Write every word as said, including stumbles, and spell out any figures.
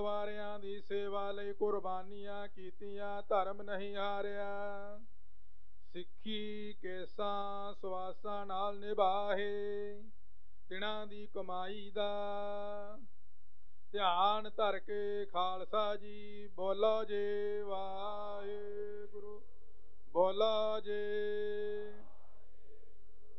ਗੁਰਦੁਆਰਿਆਂ ਦੀ ਸੇਵਾ ਲਈ ਕੁਰਬਾਨੀਆਂ ਕੀਤੀਆਂ, ਧਰਮ ਨਹੀਂ ਹਾਰਿਆ। ਸਿੱਖੀ ਕੇਸਾਂ ਸਵਾਸਾਂ ਨਾਲ ਨਿਭਾਹੇ, ਤਿਨਾਂ ਦੀ ਕਮਾਈ ਦਾ ਧਿਆਨ ਧਰ ਕੇ ਖਾਲਸਾ ਜੀ ਬੋਲੋ ਜੀ ਵਾਹਿਗੁਰੂ, ਬੋਲੋ ਜੀ